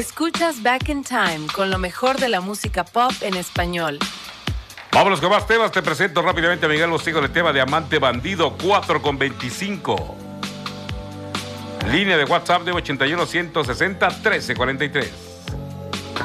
Escuchas Back in Time con lo mejor de la música pop en español. Vámonos con más temas. Te presento rápidamente a Miguel Bosé con el tema de Amante Bandido 4:25. Línea de WhatsApp de 81 160 1343.